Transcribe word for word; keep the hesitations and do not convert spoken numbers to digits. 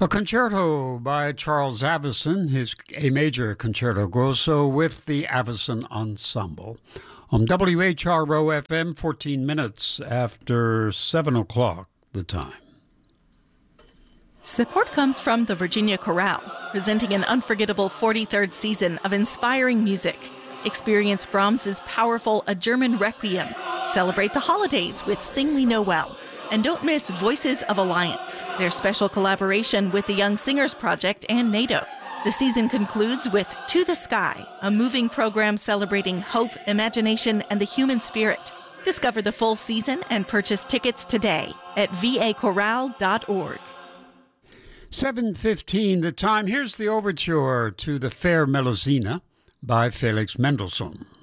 A concerto by Charles Avison, his A major concerto grosso with the Avison Ensemble. On W H R O F M, fourteen minutes after seven o'clock the time. Support comes from the Virginia Chorale, presenting an unforgettable forty-third season of inspiring music. Experience Brahms's powerful A German Requiem. Celebrate the holidays with Sing We Know Well. And don't miss Voices of Alliance, their special collaboration with the Young Singers Project and NATO. The season concludes with To the Sky, a moving program celebrating hope, imagination, and the human spirit. Discover the full season and purchase tickets today at v a chorale dot org. seven fifteen the time. Here's the overture to the Fair Melusina by Felix Mendelssohn.